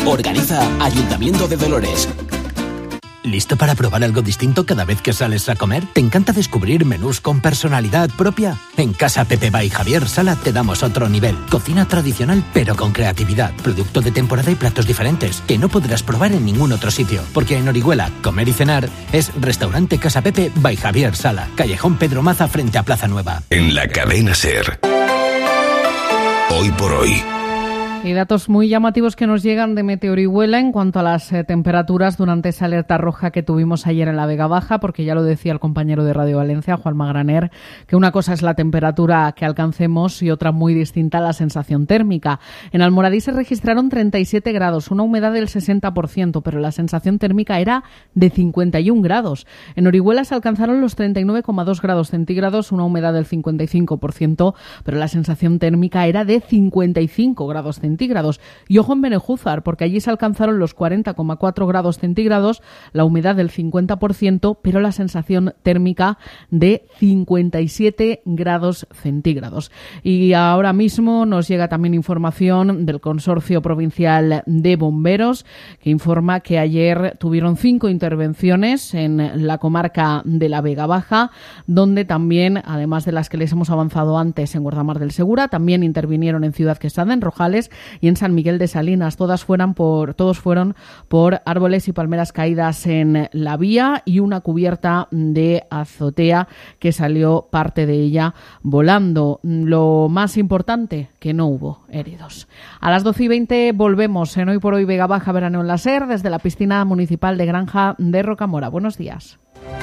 Organiza Ayuntamiento de Dolores. ¿Listo para probar algo distinto cada vez que sales a comer? ¿Te encanta descubrir menús con personalidad propia? En Casa Pepe by Javier Sala te damos otro nivel. Cocina tradicional pero con creatividad. Producto de temporada y platos diferentes que no podrás probar en ningún otro sitio. Porque en Orihuela, comer y cenar es Restaurante Casa Pepe by Javier Sala. Callejón Pedro Maza frente a Plaza Nueva. En la cadena SER. Hoy por hoy. Y datos muy llamativos que nos llegan de Meteorihuela en cuanto a las temperaturas durante esa alerta roja que tuvimos ayer en la Vega Baja, porque ya lo decía el compañero de Radio Valencia, Juan Magraner, que una cosa es la temperatura que alcancemos y otra muy distinta la sensación térmica. En Almoradí se registraron 37 grados, una humedad del 60%, pero la sensación térmica era de 51 grados. En Orihuela se alcanzaron los 39,2 grados centígrados, una humedad del 55%, pero la sensación térmica era de 55 grados centígrados. Y ojo en Benejúzar, porque allí se alcanzaron los 40,4 grados centígrados, la humedad del 50%, pero la sensación térmica de 57 grados centígrados. Y ahora mismo nos llega también información del Consorcio Provincial de Bomberos, que informa que ayer tuvieron 5 intervenciones en la comarca de la Vega Baja, donde también, además de las que les hemos avanzado antes en Guardamar del Segura, también intervinieron en Ciudad Quesada, en Rojales y en San Miguel de Salinas. Todos fueron por árboles y palmeras caídas en la vía y una cubierta de azotea que salió parte de ella volando. Lo más importante, que no hubo heridos. A las 12:20 volvemos en Hoy por Hoy Vega Baja Verano en la SER desde la piscina municipal de Granja de Rocamora. Buenos días.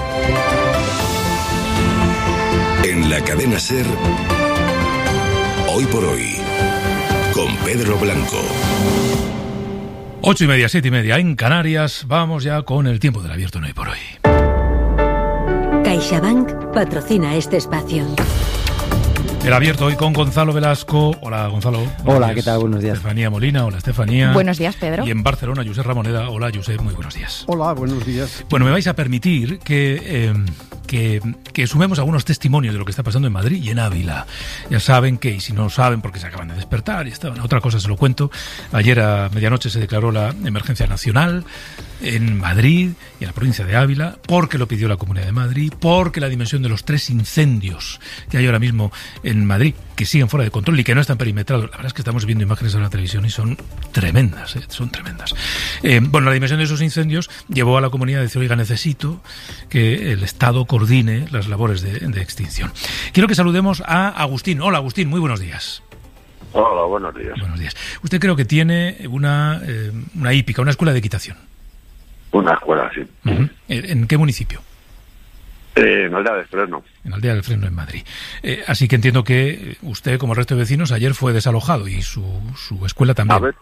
En la cadena SER, Hoy por Hoy, con Pedro Blanco. 8:30, 7:30 en Canarias. Vamos ya con el tiempo del abierto en Hoy por Hoy. CaixaBank patrocina este espacio. El abierto hoy con Gonzalo Velasco. Hola, Gonzalo. Hola, días. ¿qué tal? Buenos días. Estefanía Molina. Hola, Estefanía. Buenos días, Pedro. Y en Barcelona, Josep Ramoneda. Hola, Josep. Muy buenos días. Hola, buenos días. Bueno, me vais a permitir que sumemos algunos testimonios de lo que está pasando en Madrid y en Ávila. Ya saben que, y si no lo saben porque se acaban de despertar y estaban, otra cosa se lo cuento, ayer a medianoche se declaró la emergencia nacional en Madrid y en la provincia de Ávila, porque lo pidió la Comunidad de Madrid, porque la dimensión de los 3 incendios que hay ahora mismo en Madrid, que siguen fuera de control y que no están perimetrados. La verdad es que estamos viendo imágenes en la televisión y son tremendas, son tremendas. Bueno, la dimensión de esos incendios llevó a la comunidad a decir, oiga, necesito que el Estado coordine las labores de extinción. Quiero que saludemos a Agustín. Hola, Agustín, muy buenos días. Hola, buenos días. Buenos días. Usted creo que tiene una hípica, una escuela de equitación. Una escuela, sí. Uh-huh. ¿En qué municipio? En Aldea del Fresno. En Aldea del Fresno, en Madrid. Así que entiendo que usted, como el resto de vecinos, ayer fue desalojado y su escuela también. A ver,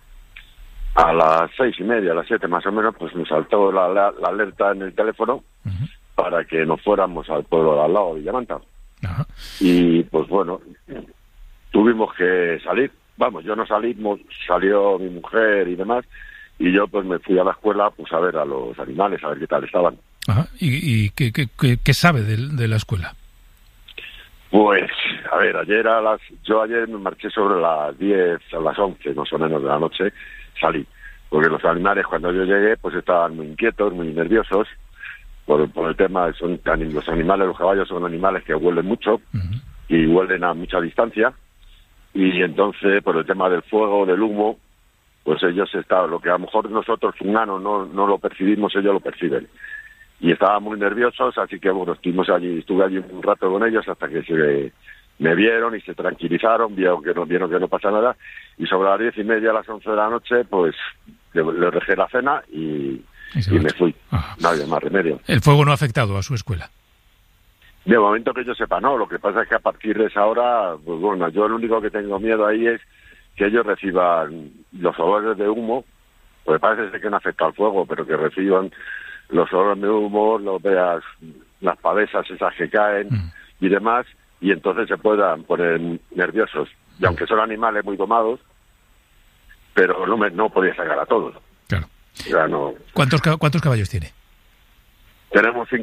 a las 6:30, a las 7 más o menos, pues me saltó la alerta en el teléfono para que nos fuéramos al pueblo de al lado, Villamanta. Ajá. Y pues bueno, tuvimos que salir. Vamos, yo no salimos, salió mi mujer y demás, y yo pues me fui a la escuela pues a ver a los animales, a ver qué tal estaban. Ajá. ¿Y qué sabe de la escuela? Pues, a ver, yo ayer me marché sobre las 10, a las 11, más o menos de la noche, salí. Porque los animales, cuando yo llegué, pues estaban muy inquietos, muy nerviosos, por el tema, los animales, los caballos son animales que huelen mucho, y huelen a mucha distancia, y entonces, por el tema del fuego, del humo, pues ellos lo que a lo mejor nosotros, humanos, no lo percibimos, ellos lo perciben. Y estaban muy nerviosos, así que bueno, estuve allí un rato con ellos hasta que me vieron y se tranquilizaron, vieron que no pasa nada, y sobre las 10:30, a las 11 de la noche, pues le dejé la cena y me fui. Ajá. No había más remedio. ¿El fuego no ha afectado a su escuela? De momento que yo sepa, no. Lo que pasa es que a partir de esa hora, pues bueno, yo lo único que tengo miedo ahí es que ellos reciban los olores de humo, pues parece ser que no afecta al fuego, pero que reciban los olores de humo, veas las pavesas esas que caen y demás, y entonces se puedan poner nerviosos. Y aunque son animales muy domados, pero no podía sacar a todos. Claro. O sea, no. ¿Cuántos caballos tiene? Tenemos 5